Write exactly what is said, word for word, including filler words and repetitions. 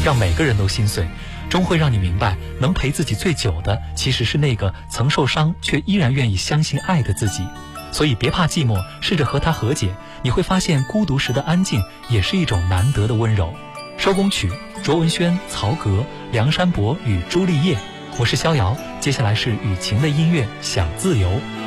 让每个人都心碎，终会让你明白，能陪自己最久的，其实是那个曾受伤却依然愿意相信爱的自己。所以别怕寂寞，试着和他和解，你会发现孤独时的安静也是一种难得的温柔。收工曲，卓文萱、曹格、梁山伯与朱丽叶。我是逍遥，接下来是雨晴的音乐《想自由》。